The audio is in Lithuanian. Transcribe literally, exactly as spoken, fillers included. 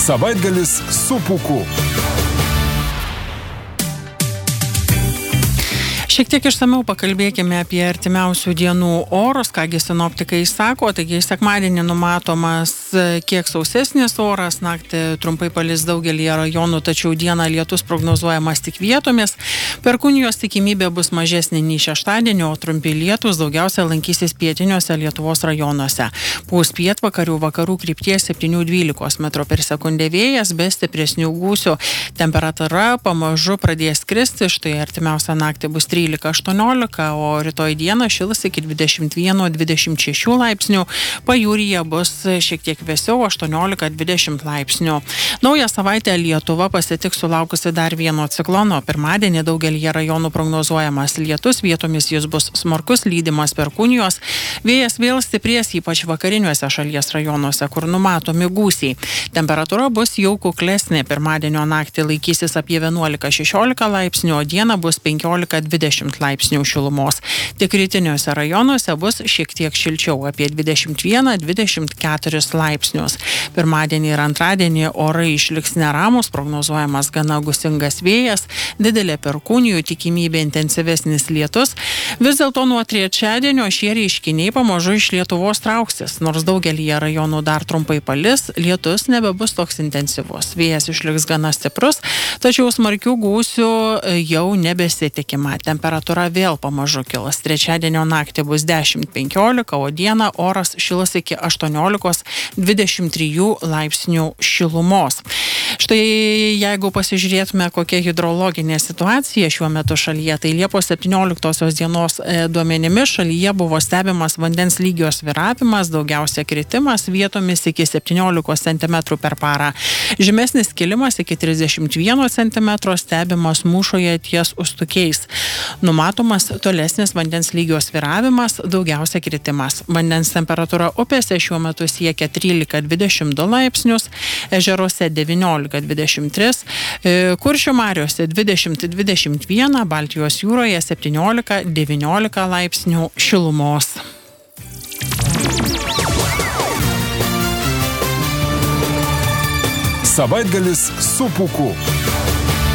Savaitgalis su pūku. Šiek tiek išsamiau pakalbėkime apie artimiausių dienų orus, kągi sinoptikai sako. Taigi sekmadienį numatomas kiek sausesnis oras, naktį trumpai palis daugelį rajonų, tačiau dieną lietus prognozuojamas tik vietomis. Perkūnijos tikimybė bus mažesnė nei šeštadienio, o trumpi lietus daugiausia lankysis pietiniuose Lietuvos rajonuose. Pūs pietvakarių vakarų krypties septynių dvylikos metrų per sekundę vėjas, be stipresnių gūsių. Temperatūra pamažu pradės kristi, štai artimiausią naktį bus trylika aštuoniolika, o rytoj dieną šils iki dvidešimt vieno dvidešimt šešių laipsnių, pajūryje bus šiek tiek vėsiau aštuoniolika dvidešimt laipsnių. Naują savaitę Lietuva pasitiks sulaukusi dar vieno ciklono. Pirmadienį daugelį rajonų prognozuojamas lietus, vietomis jis bus smarkus, lydimas perkūnijos. Vėjas vėl stiprės, ypač vakariniuose šalies rajonuose, kur numatomi gūsiai. Temperatūra bus jau kuklesnė. Pirmadienio naktį laikysis apie vienuolika šešiolika laipsnių, o dieną bus penkiolika dvidešimt laipsnių šilumos. Tik rytiniuose rajonuose bus šiek tiek šilčiau, apie dvidešimt vieną dvidešimt keturis laipsnius. Pirmadienį ir antradienį orai išliks neramus, prognozuojamas gana gūsingas vėjas, didelė perkūnijų tikimybė, intensyvesnis lietus. Vis dėlto nuo trečiadienio šie reiškiniai pamažu iš Lietuvos trauksis, nors daugelį rajonų dar trumpai palis, lietus nebebus toks intensyvus. Vėjas išliks gana stiprus, tačiau smarkių gūsių jau nebesitikima. Temperatūra vėl pamažu kils. Trečiadienio naktį bus dešimt penkiolika, o dieną oras šils iki aštuoniolikos dvidešimt trijų laipsnių šilumos. Štai jeigu pasižiūrėtume, kokia hidrologinė situacija šiuo metu šalyje, tai Liepos septynioliktosios dienos duomenimis šalyje buvo stebimas vandens lygio svyravimas, daugiausia kritimas, vietomis iki septyniolikos centimetrų per parą. Žemesnis kilimas iki trisdešimt vieno centimetro stebimas Mūšoje ties Ustukiais. Numatomas tolesnis vandens lygio svyravimas, daugiausia kritimas. Vandens temperatūra upėse šiuo metu siekia trylika dvidešimt du laipsnius, ežeruose devyniolika dvidešimt tris, Kuršių mariose dvidešimt dvidešimt vieną, Baltijos jūroje septyniolika devyniolika laipsnių šilumos. Savaitgalis su pūku.